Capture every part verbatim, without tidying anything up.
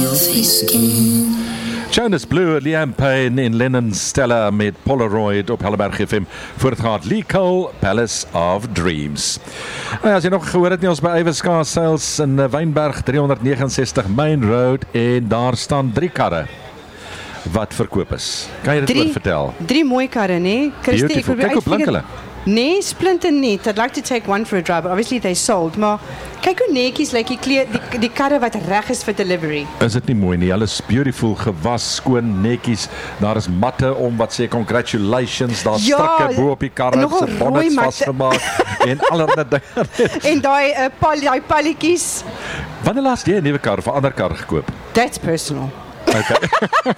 selfie skin. Jonas Blue, Liam Payne en Lennon Stella met Polaroid op Helleberg F M. Voortgaat Lee Cole, Palace of Dreams. Nou ja, as jy nog gehoor het nie, ons by Ywerska Sales in Wynberg, driehonderd neges en ses Main Road, en daar staan drie karre wat verkoop is. Kan jy dit Drie, oor vertel? drie mooi karre, nee? Christy, Beautiful. ek probeer Kyk hoe blink uitfigure- hulle. Nee, splinter niet. I'd like to take one for a drive, but obviously they sold. Maar kyk hoe netjies lyk die, kleed, die, die karre wat reg is vir delivery. Is dit nie mooi nie? Hulle is beautiful, gewas, skoon, netjies. Daar is matte om wat sê congratulations, daar Ja, strikke bo op die karre, nogal se rooi bonnets matte. vasgemaak en allerlei dinge. En daai uh, pal, daai palletjies, Wanneer laas jy 'n nuwe kar of 'n ander kar gekoop? that's personal. Okay.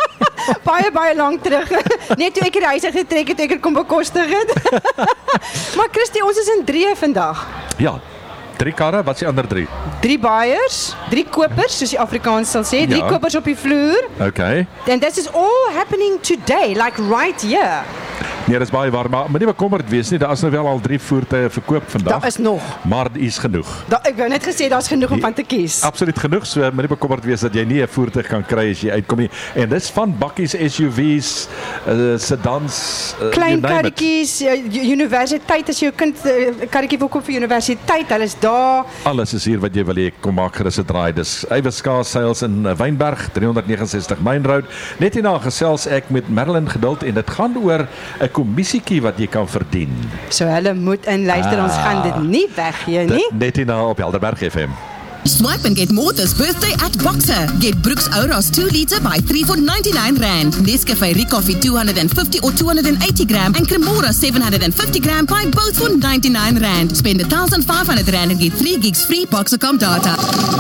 baie baie lank terug. Net toe ek die huis uit getrek het, ek het kom bekostig het. Maar Christy, ons is in drieë vandag. Ja, drie karre, wat is die ander drie? Drie buyers, drie kopers, soos die Afrikaans sal sê, drie Ja. kopers op die vloer. Okay. And this is all happening today, like right here. Nee, dis baie warm, maar moenie bekommerd wees nie, daar is nou wel al drie voertuie verkoop vandag. Daar is nog. Maar er is genoeg. Da, ek wou net gesê daar's genoeg om van te kies. Absoluut genoeg, so moenie bekommerd wees dat jy nie 'n voertuig kan kry as jy uitkom nie. En dis van bakkies, S U V's, uh, sedans, uh, Klein you name it. karretjies, uh, universiteit, as jou kind 'n uh, karretjie wil koop vir universiteit, hulle is daar. Alles is hier wat jy wil hê, kom maak gerus 'n draai. Dis Ywerska Sales in uh, Wynberg, driehonderd neges en ses Main Road. Net hierna gesels ek met Marilyn Geduld en dit gaan oor 'n kommisiekie wat jy kan verdien. So hulle moet inluister, Ah. ons gaan dit nie weggee nie. Dit net hierna op Helderberg F M. Swipe and get more this birthday at Boxer. Get Brooks Oros two litre by three for ninety-nine rand. Nescafe Recoffee two hundred fifty or two hundred eighty gram and Cremora seven hundred fifty gram by both for ninety-nine rand. Spend one thousand five hundred rand and get three gigs free Boxercom data.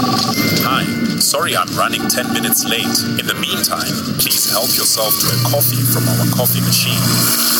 Hi, sorry I'm running ten minutes late. In the meantime, please help yourself to a coffee from our coffee machine.